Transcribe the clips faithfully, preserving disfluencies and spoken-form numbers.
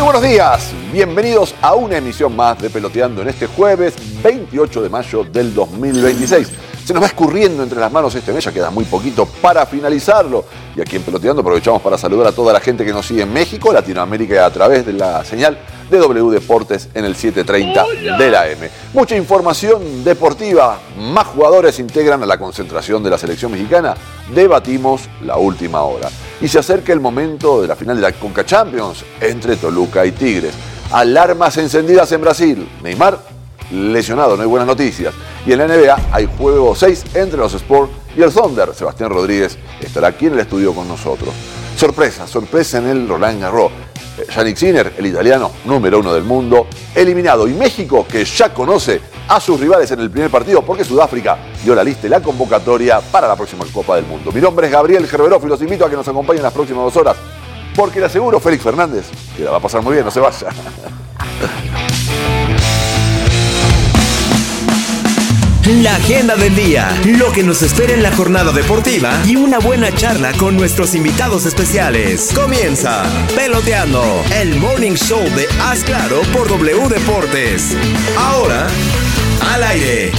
buenos días, bienvenidos a una emisión más de Peloteando en este jueves veintiocho de mayo del dos mil veintiséis. Se nos va escurriendo entre las manos este mes, ya queda muy poquito para finalizarlo. Y aquí en Peloteando aprovechamos para saludar a toda la gente que nos sigue en México, Latinoamérica y a través de la señal de W Deportes en el setecientos treinta de la M. Mucha información deportiva, más jugadores integran a la concentración de la selección mexicana. Debatimos la última hora. Y se acerca el momento de la final de la Conca Champions entre Toluca y Tigres. Alarmas encendidas en Brasil. Neymar lesionado, no hay buenas noticias. Y en la N B A hay juego seis entre los Spurs y el Thunder. Sebastián Rodríguez estará aquí en el estudio con nosotros. Sorpresa, sorpresa en el Roland Garros. Jannik Sinner, el italiano número uno del mundo, eliminado. Y México, que ya conoce a sus rivales en el primer partido, porque Sudáfrica dio la lista y la convocatoria para la próxima Copa del Mundo. Mi nombre es Gabriel Gerberov y los invito a que nos acompañen las próximas dos horas, porque le aseguro, Félix Fernández, que la va a pasar muy bien, no se vaya. La agenda del día, lo que nos espera en la jornada deportiva y una buena charla con nuestros invitados especiales. Comienza Peloteando, el morning show de Haz Claro por W Deportes. Ahora, al aire.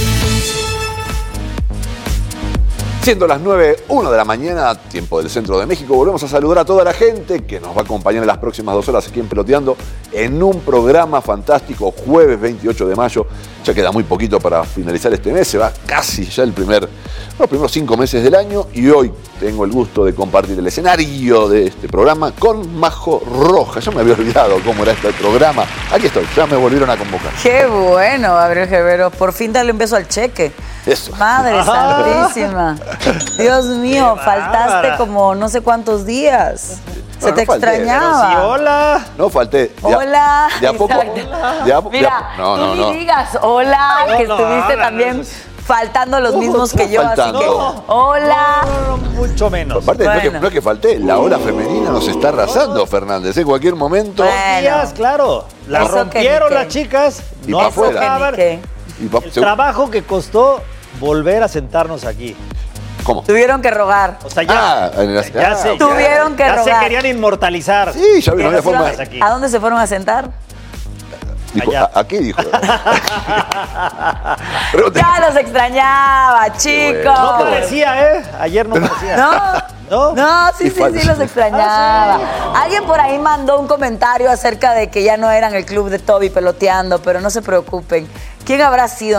Siendo las nueve una de la mañana, tiempo del centro de México, volvemos a saludar a toda la gente que nos va a acompañar en las próximas dos horas aquí en Peloteando en un programa fantástico, jueves veintiocho de mayo. Ya queda muy poquito para finalizar este mes, se va casi ya el primer, los primeros cinco meses del año, y hoy tengo el gusto de compartir el escenario de este programa con Majo Rojas. Yo me había olvidado cómo era este programa. Aquí estoy, ya me volvieron a convocar. Qué bueno, Gabriel Gerberov. Por fin dale un beso al cheque. Eso. Madre Ajá. santísima. Dios mío, Qué faltaste bárbara. como no sé cuántos días. Se No, te no falté. extrañaba. Sí, hola. No falté. De a- Hola. De a poco. Exacto. De a, de Mira, a- no, tú no, ni no. digas hola, No, que no, estuviste no, también no. faltando los mismos que yo, faltando? así que No. hola. No, no, no, mucho menos. Aparte, no, es que, Bueno. no es que falté, la ola femenina nos está arrasando, Fernández. En cualquier momento. Bueno. Días, claro. La Eso que rompieron ni las qué. chicas. Y No pa' fue afuera. Jabar. ¿Qué? Y va- El se- trabajo que costó volver a sentarnos aquí. ¿Cómo? Tuvieron que rogar. O sea, ya, Ah, en la- ya, ah, se, Tuvieron que ya se rogar. querían inmortalizar. Sí, ya vi, no había ¿A forma. dónde- aquí. ¿A dónde se fueron a sentar? Dijo, Allá. ¿a, a qué dijo? Pregúntale. Ya los extrañaba, chicos. No parecía, ¿eh? Ayer no parecía. No, ¿No? no, sí, Y sí, falta- sí, los extrañaba. Ah, Alguien por ahí mandó un comentario acerca de que ya no eran el club de Toby peloteando, pero no se preocupen. ¿Quién habrá sido?